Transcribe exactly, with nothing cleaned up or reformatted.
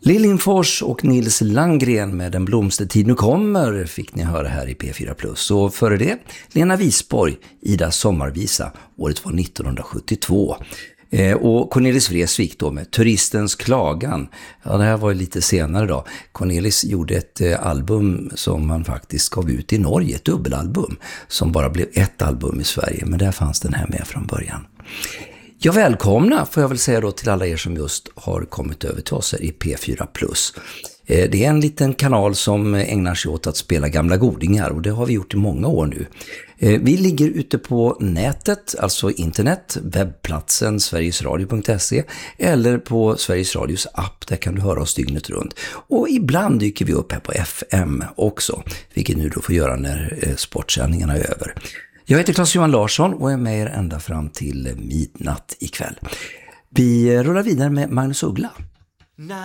Lill Lindfors och Nils Landgren med Den blomstertid nu kommer fick ni höra här i P fyra plus. Och före det, Lena Wisborg, Ida sommarvisa, året var nittonhundrasjuttiotvå. Eh, och Cornelis Vreeswijk då med Turistens klagan. Ja, det här var ju lite senare då. Cornelis gjorde ett eh, album som man faktiskt gav ut i Norge, ett dubbelalbum som bara blev ett album i Sverige, men där fanns den här med från början. Jag välkomna får jag väl säga då till alla er som just har kommit över till oss här i P fyra plus. Det är en liten kanal som ägnar sig åt att spela gamla godingar och det har vi gjort i många år nu. Vi ligger ute på nätet, alltså internet, webbplatsen sverigesradio punkt se eller på Sveriges Radios app, där kan du höra oss dygnet runt. Och ibland dyker vi upp här på F M också, vilket nu då får göra när sportsändningarna är över. Jag heter Claes-Johan Larsson och är med er ända fram till midnatt ikväll. Vi rullar vidare med Magnus Uggla.